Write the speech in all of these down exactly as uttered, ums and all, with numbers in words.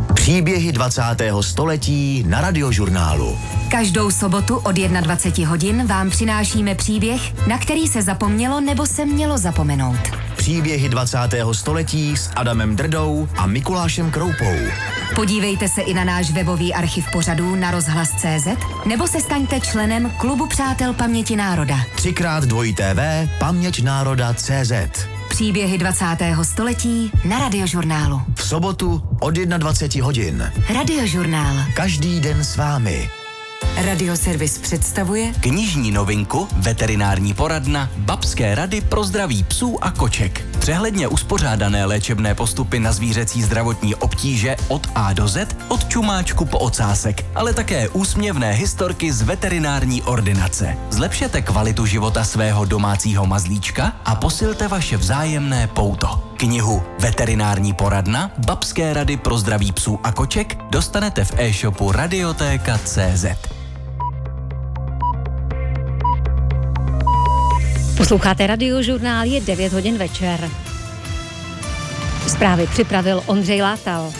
Příběhy dvacátého století na Radiožurnálu. Každou sobotu od dvacet jedna hodin vám přinášíme příběh, na který se zapomnělo nebo se mělo zapomenout. Příběhy dvacátého století s Adamem Drdou a Mikulášem Kroupou. Podívejte se i na náš webový archiv pořadů na rozhlas tečka cé zet nebo se staňte členem Klubu přátel paměti národa. Třikrát dvojí té vé paměť národa tečka cé zet. Příběhy dvacátého století na Radiožurnálu. V sobotu od dvacet jedna hodin. Radiožurnál. Každý den s vámi. Radioservis představuje knižní novinku, veterinární poradna, babské rady pro zdraví psů a koček. Přehledně uspořádané léčebné postupy na zvířecí zdravotní obtíže od A do Z, od čumáčku po ocásek, ale také úsměvné historky z veterinární ordinace. Zlepšete kvalitu života svého domácího mazlíčka a posilte vaše vzájemné pouto. Knihu Veterinární poradna, babské rady pro zdraví psů a koček dostanete v e-shopu radiotéka tečka cé zet. Posloucháte Radiožurnál, je devět hodin večer. Zprávy připravil Ondřej Látal.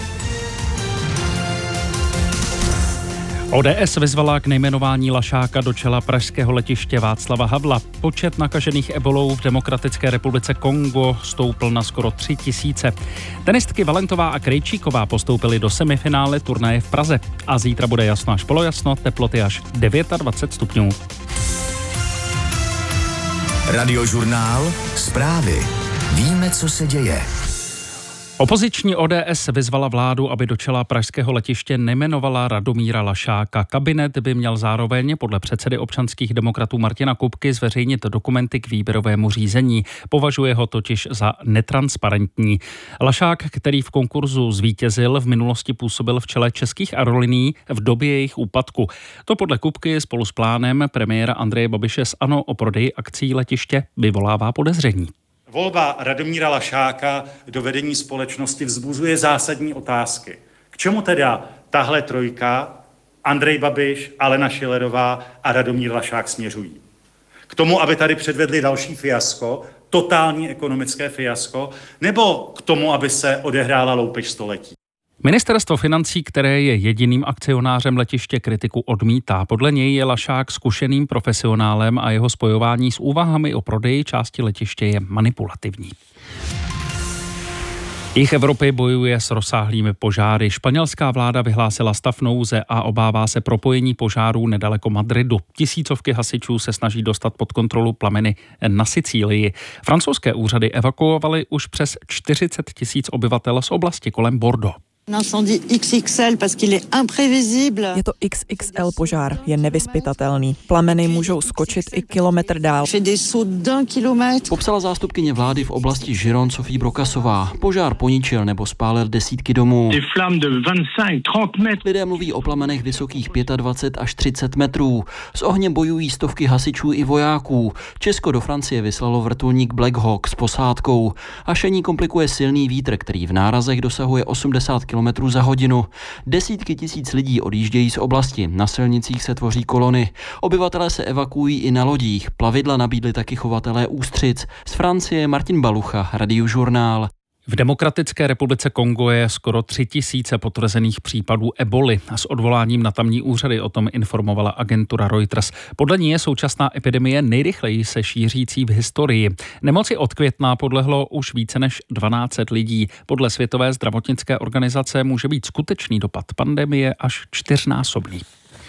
O D S vyzvala k nejmenování Lašáka do čela pražského letiště Václava Havla. Počet nakažených ebolou v Demokratické republice Kongo stoupl na skoro tři tisíce. Tenistky Valentová a Krejčíková postoupily do semifinále turnaje v Praze. A zítra bude jasno až polojasno, teploty až dvacet devět stupňů. Radiožurnál, zprávy. Víme, co se děje. Opoziční O D S vyzvala vládu, aby do čela pražského letiště nejmenovala Radomíra Lašáka. Kabinet by měl zároveň podle předsedy občanských demokratů Martina Kupky zveřejnit dokumenty k výběrovému řízení. Považuje ho totiž za netransparentní. Lašák, který v konkurzu zvítězil, v minulosti působil v čele českých aerolinií v době jejich úpadku. To podle Kupky spolu s plánem premiéra Andreje Babiše z ANO o prodeji akcií letiště vyvolává podezření. Volba Radomíra Lašáka do vedení společnosti vzbuzuje zásadní otázky. K čemu teda tahle trojka, Andrej Babiš, Alena Schillerová a Radomír Lašák směřují? K tomu, aby tady předvedli další fiasko, totální ekonomické fiasko, nebo k tomu, aby se odehrála loupež století? Ministerstvo financí, které je jediným akcionářem letiště, kritiku odmítá. Podle něj je Lašák zkušeným profesionálem a jeho spojování s úvahami o prodeji části letiště je manipulativní. Jih Evropy bojuje s rozsáhlými požáry. Španělská vláda vyhlásila stav nouze a obává se propojení požárů nedaleko Madridu. Tisícovky hasičů se snaží dostat pod kontrolu plameny na Sicílii. Francouzské úřady evakuovaly už přes čtyřicet tisíc obyvatel z oblasti kolem Bordeaux. Je to iks iks el požár, je nevyzpytatelný. Plameny můžou skočit i kilometr dál. Popsala zástupkyně vlády v oblasti Giron Sofie Brokasová. Požár poničil nebo spálil desítky domů. Lidé mluví o plamenech vysokých dvacet pět až třicet metrů. S ohněm bojují stovky hasičů i vojáků. Česko do Francie vyslalo vrtulník Black Hawk s posádkou. Hašení komplikuje silný vítr, který v nárazech dosahuje osmdesát kilometrů za hodinu. Desítky tisíc lidí odjíždějí z oblasti, na silnicích se tvoří kolony. Obyvatelé se evakuují i na lodích, plavidla nabídli taky chovatelé ústřic. Z Francie Martin Balucha, Radiožurnál. V Demokratické republice Kongo je skoro tři tisíce potvrzených případů eboli a s odvoláním na tamní úřady o tom informovala agentura Reuters. Podle ní je současná epidemie nejrychleji se šířící v historii. Nemoci od května podlehlo už více než dvanáct set lidí. Podle Světové zdravotnické organizace může být skutečný dopad pandemie až čtyřnásobný.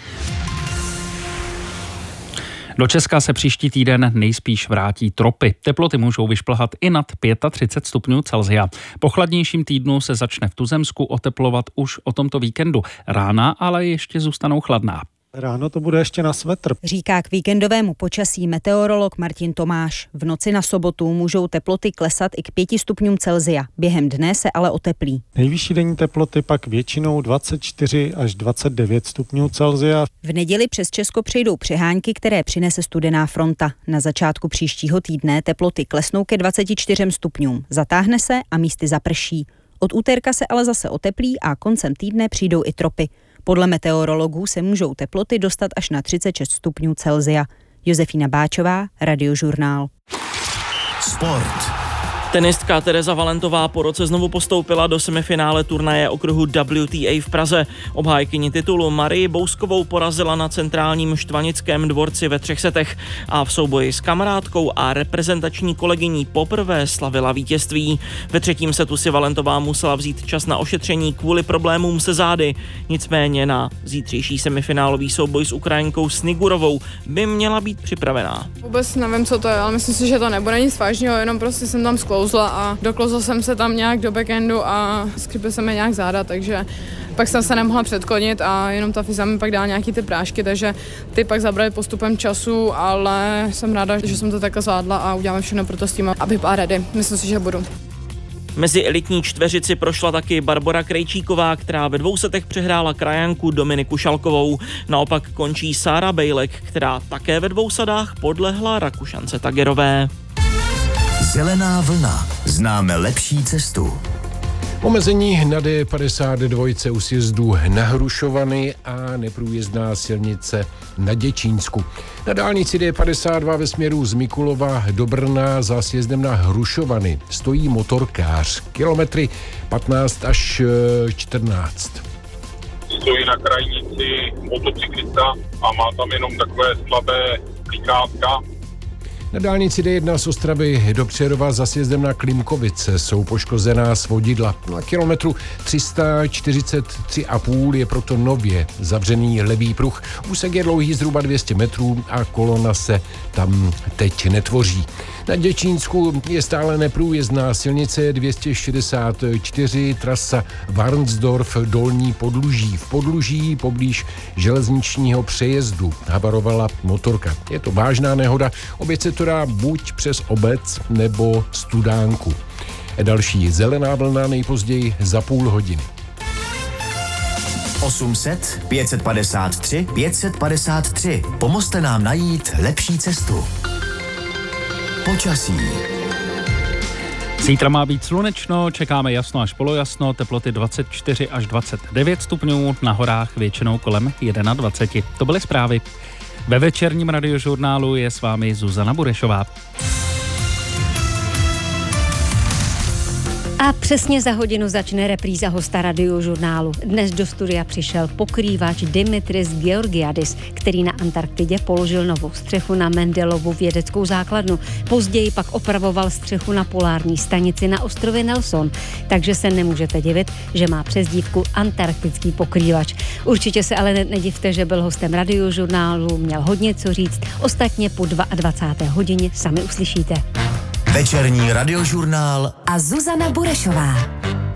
Do Česka se příští týden nejspíš vrátí tropy. Teploty můžou vyšplhat i nad třicet pět stupňů Celsia. Po chladnějším týdnu se začne v tuzemsku oteplovat už o tomto víkendu. Rána ale ještě zůstanou chladná. Ráno to bude ještě na svetr. Říká k víkendovému počasí meteorolog Martin Tomáš. V noci na sobotu můžou teploty klesat i k pěti stupňům Celsia. Během dne se ale oteplí. Nejvyšší denní teploty pak většinou dvacet čtyři až dvacet devět stupňů Celsia. V neděli přes Česko přejdou přehánky, které přinese studená fronta. Na začátku příštího týdne teploty klesnou ke dvaceti čtyřem stupňům. Zatáhne se a místy zaprší. Od úterka se ale zase oteplí a koncem týdne přijdou i tropy. Podle meteorologů se můžou teploty dostat až na třicet šest stupňů Celsia. Josefína Báčová, Radiožurnál. Sport. Tenistka Tereza Valentová po roce znovu postoupila do semifinále turnaje okruhu W T A v Praze. Obhájkyni titulu Marii Bouskovou porazila na centrálním Štvanickém dvorci ve třech setech a v souboji s kamarádkou a reprezentační kolegyní poprvé slavila vítězství. Ve třetím setu si Valentová musela vzít čas na ošetření kvůli problémům se zády. Nicméně na zítřejší semifinálový souboj s Ukrajinkou Snigurovou by měla být připravená. Vůbec nevím, co to je, ale myslím si, že to nebude nic vážného, jenom prostě jsem tam sklouzla a doklouzla jsem se tam nějak do backendu a skrypil se mi nějak záda, takže pak jsem se nemohla předklonit a jenom ta fyza mi pak dala nějaký ty prášky, takže ty pak zabrali postupem času, ale jsem ráda, že jsem to takhle zvládla a uděláme všechno pro to s tím, aby byla ready. Myslím si, že budu. Mezi elitní čtveřici prošla taky Barbora Krejčíková, která ve dvou setech přehrála krajanku Dominiku Šalkovou. Naopak končí Sára Bejlek, která také ve dvou sadách podlehla Rakušance Tagerové. Zelená vlna. Známe lepší cestu. Omezení na D padesát dva u sjezdu na Hrušovany a neprůjezdná silnice na Děčínsku. Na dálnici D padesát dva ve směru z Mikulova do Brna za sjezdem na Hrušovany stojí motorkář. Kilometry patnáct až čtrnáct. Stojí na krajnici motocyklista a má tam jenom takové slabé klikátka. Na dálnici D jedna z Ostravy do Přerova za sjezdem na Klimkovice jsou poškozená svodidla. Na kilometru tři sta čtyřicet tři a půl je proto nově zavřený levý pruh. Úsek je dlouhý zhruba dvě stě metrů a kolona se tam teď netvoří. Na Děčínsku je stále neprůjezdná silnice dvě stě šedesát čtyři, trasa Varnsdorf Dolní Podluží. V Podluží poblíž železničního přejezdu havarovala motorka. Je to vážná nehoda, oběť se to dá buď přes obec nebo Studánku. Další zelená vlna nejpozději za půl hodiny. osm set, pět set padesát tři, pět set padesát tři. Pomozte nám najít lepší cestu. Počasí. Zítra má být slunečno, čekáme jasno až polojasno, teploty dvacet čtyři až dvacet devět stupňů, na horách většinou kolem dvacet jedna. To byly zprávy. Ve večerním radiožurnálu je s vámi Zuzana Burešová. A přesně za hodinu začne repríza hosta radiožurnálu. Dnes do studia přišel pokrývač Dimitris Georgiadis, který na Antarktidě položil novou střechu na Mendelovu vědeckou základnu. Později pak opravoval střechu na polární stanici na ostrově Nelson, takže se nemůžete divit, že má přezdívku antarktický pokrývač. Určitě se ale nedivte, že byl hostem radiožurnálu, měl hodně co říct, ostatně po dvacáté druhé hodině sami uslyšíte. Večerní radiožurnál a Zuzana Burešová.